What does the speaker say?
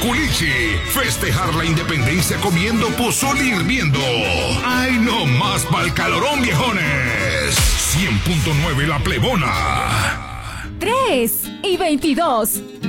Culichi. Festejar la independencia comiendo pozole hirviendo. ¡Ay, no más pa'l calorón, viejones! 100.9 La Plebona. 3 y 22.